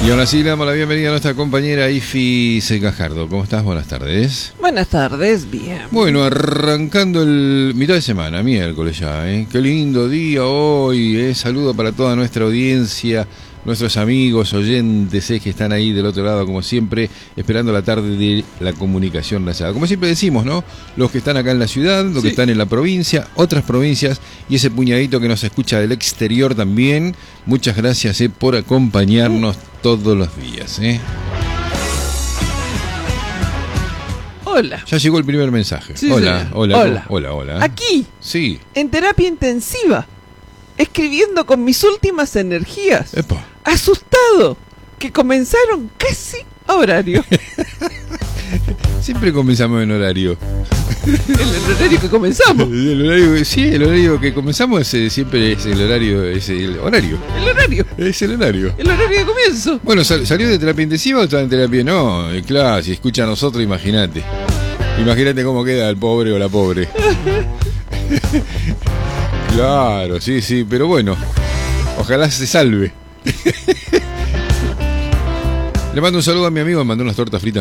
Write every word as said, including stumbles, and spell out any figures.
Y ahora sí le damos la bienvenida a nuestra compañera Ifi Secajardo. ¿Cómo estás? Buenas tardes. Buenas tardes, bien. Bueno, arrancando el mitad de semana, miércoles ya, ¿eh? Qué lindo día hoy, ¿eh? Saludo para toda nuestra audiencia, nuestros amigos, oyentes, ¿eh? Que están ahí del otro lado, como siempre, esperando la tarde de la comunicación nacional. Como siempre decimos, ¿no? Los que están acá en la ciudad, los Sí. que están en la provincia, otras provincias y ese puñadito que nos escucha del exterior también. Muchas gracias, ¿eh? Por acompañarnos todos los días, ¿eh? Hola. Ya llegó el primer mensaje. Sí, hola, señor. hola, Hola. hola, hola. Aquí, Sí. en terapia intensiva, escribiendo con mis últimas energías. Epa. Asustado, que comenzaron casi a horario. Siempre comenzamos en horario. El horario que comenzamos. El horario, sí, el horario que comenzamos eh, siempre es el horario, es el horario. El horario. Es el horario. El horario de comienzo. Bueno, ¿sal- ¿salió de terapia intensiva o está en terapia? No, eh, claro, si escucha a nosotros, imagínate. Imagínate cómo queda el pobre o la pobre. Claro, sí, sí, pero bueno, ojalá se salve. Le mando un saludo a mi amigo, me mandó unas tortas fritas